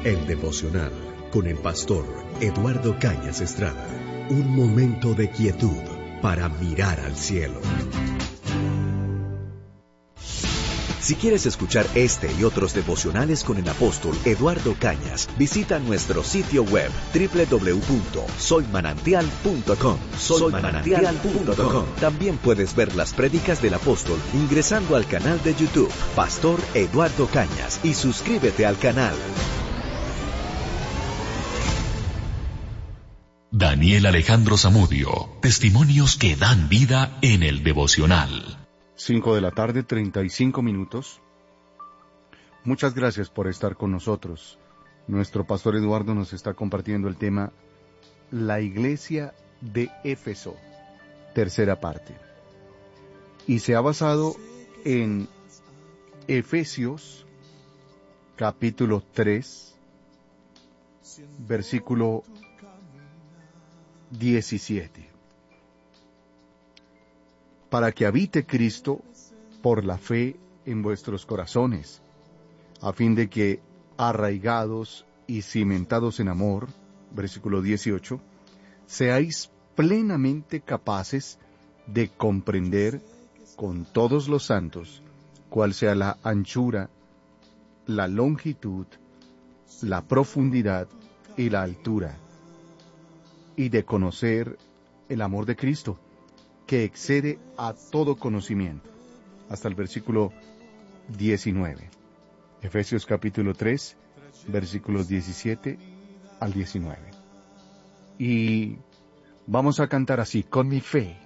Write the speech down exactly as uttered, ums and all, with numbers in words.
El devocional con el pastor Eduardo Cañas Estrada. Un momento de quietud para mirar al cielo. Si quieres escuchar este y otros devocionales con el apóstol Eduardo Cañas, visita nuestro sitio web doble u doble u doble u punto soy manantial punto com. soy manantial punto com. También puedes ver las prédicas del apóstol ingresando al canal de YouTube Pastor Eduardo Cañas y suscríbete al canal. Daniel Alejandro Zamudio, testimonios que dan vida en el devocional. cinco de la tarde, treinta y cinco minutos. Muchas gracias por estar con nosotros. Nuestro pastor Eduardo nos está compartiendo el tema La Iglesia de Éfeso, tercera parte. Y se ha basado en Efesios, capítulo tres, versículo diecisiete. Para que habite Cristo por la fe en vuestros corazones, a fin de que, arraigados y cimentados en amor, versículo dieciocho, seáis plenamente capaces de comprender con todos los santos cuál sea la anchura, la longitud, la profundidad y la altura, y de conocer el amor de Cristo, que excede a todo conocimiento. Hasta el versículo diecinueve. Efesios capítulo tres, versículos diecisiete al diecinueve. Y vamos a cantar así: con mi fe